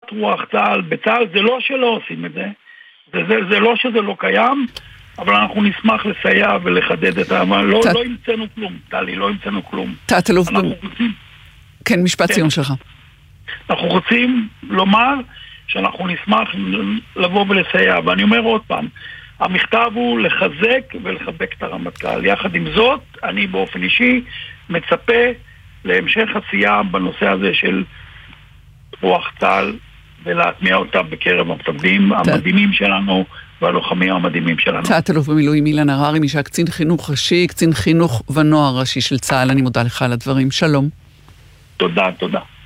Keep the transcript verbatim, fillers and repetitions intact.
להעלאת רוח צה"ל בצה"ל. זה לא שלא עושים את זה, זה, זה, זה לא שזה לא קיים, אבל אנחנו נשמח לסייע ולחדד את ה... לא, לא המצאנו כלום, טלי, לא המצאנו כלום. תת-אלוף... כן, משפט סיום שלך. אנחנו רוצים לומר שאנחנו נשמח לבוא ולסייע, ואני אומר עוד פעם, המכתב הוא לחזק ולחבק את הרמטכ"ל. יחד עם זאת, אני באופן אישי מצפה להמשך עשייה בנושא הזה של רוח צה"ל, ולהטמיע אותה בקרב המפקדים המדהימים שלנו והלוחמים המדהימים שלנו. תת-אלוף במילואים אילן הררי, מי קצין חינוך ראשי, קצין חינוך ונוער ראשי של צה"ל, אני מודה לך על הדברים. שלום. תודה, תודה.